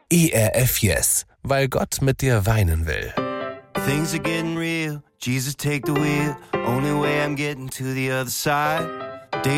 ERF Yes, weil Gott mit dir weinen will. Things are getting real, Jesus take the wheel. Only way I'm getting to the other side